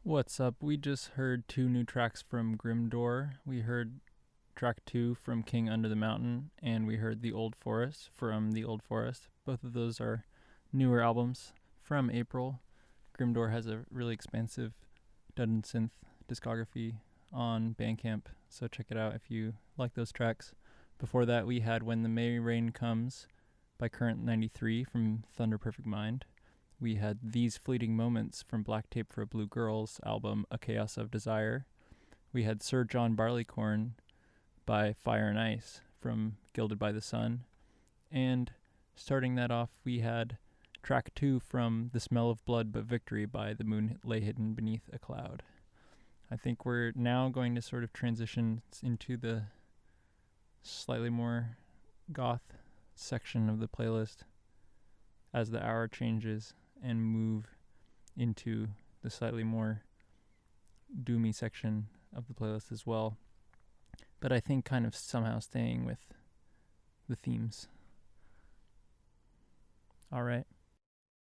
What's up? We just heard two new tracks from Grimdoor. We heard track 2 from King Under the Mountain, and we heard The Old Forest from The Old Forest. Both of those are newer albums from April. Grimdoor has a really expansive Dudden Synth discography on Bandcamp, so check it out if you like those tracks. Before that, we had When the May Rain Comes by Current 93 from Thunder Perfect Mind. We had These Fleeting Moments from Black Tape for a Blue Girls album A Chaos of Desire. We had Sir John Barleycorn by Fire and Ice from Gilded by the Sun. And starting that off, we had track 2 from The Smell of Blood But Victory by The Moon Lay Hidden Beneath a Cloud. I think we're now going to sort of transition into the slightly more goth section of the playlist as the hour changes and move into the slightly more doomy section of the playlist as well. But I think kind of somehow staying with the themes. All right.